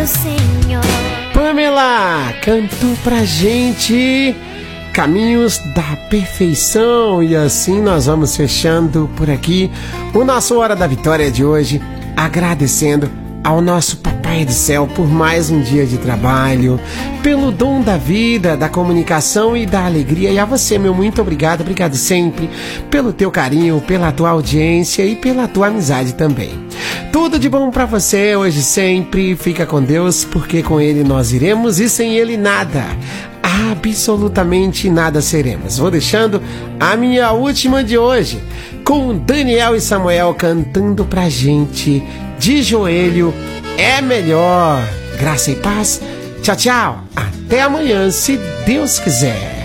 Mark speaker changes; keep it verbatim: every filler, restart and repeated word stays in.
Speaker 1: Senhor.
Speaker 2: Pamela cantou pra gente Caminhos da Perfeição. E assim nós vamos fechando por aqui o nosso Hora da Vitória de hoje, agradecendo ao nosso Papai do Céu por mais um dia de trabalho, pelo dom da vida, da comunicação e da alegria. E a você, meu muito obrigado, obrigado sempre pelo teu carinho, pela tua audiência e pela tua amizade também. Tudo de bom pra você hoje sempre. Fica com Deus, porque com Ele nós iremos e sem Ele nada, absolutamente nada seremos. Vou deixando a minha última de hoje com Daniel e Samuel cantando pra gente De Joelho é Melhor. Graça e paz. Tchau, tchau. Até amanhã, se Deus quiser.